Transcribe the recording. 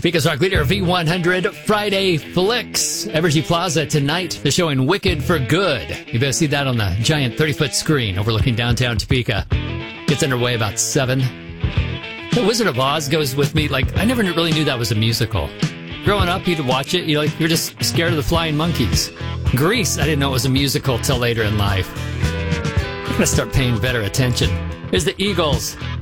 Topeka's Rock Leader V100 Friday Flicks. Evergy Plaza tonight. They're showing Wicked for Good. You better see that on the giant 30-foot screen overlooking downtown Topeka. Gets underway about 7. The Wizard of Oz goes with me. Like, I never really knew that was a musical. Growing up, you'd watch it. You're just scared of the flying monkeys. Grease, I didn't know it was a musical till later in life. I'm going to start paying better attention. Here's the Eagles.